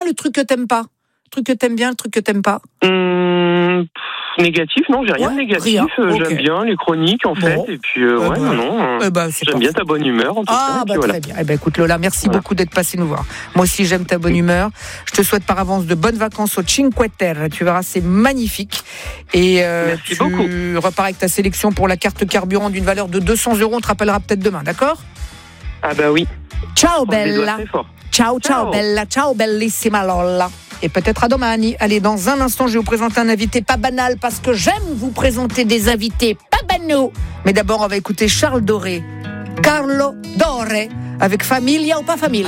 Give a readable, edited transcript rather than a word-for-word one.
le truc que t'aimes pas? Le truc que t'aimes bien, le truc que t'aimes pas? Négatif, non, j'ai rien de négatif. Rien. J'aime bien les chroniques, en fait. Et puis, j'aime bien ta bonne humeur, en tout cas. Très bien. Écoute, Lola, merci beaucoup d'être passée nous voir. Moi aussi, j'aime ta bonne humeur. Je te souhaite par avance de bonnes vacances au Cinque Terre. Tu verras, c'est magnifique. Et tu repars avec ta sélection pour la carte carburant d'une valeur de 200 €. On te rappellera peut-être demain, d'accord? Ah bah oui. Ciao, bella. Ciao, bella. Ciao, bellissima Lola. Et peut-être à domani. Allez, dans un instant, je vais vous présenter un invité pas banal parce que j'aime vous présenter des invités pas banaux. Mais d'abord, on va écouter Charles Doré. Carlo Doré avec Familia ou pas Familia.